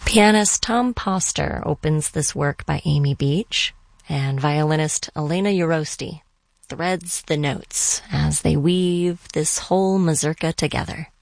Pianist Tom Poster opens this work by Amy Beach, and violinist Elena Urosti threads the notes as they weave this whole mazurka together.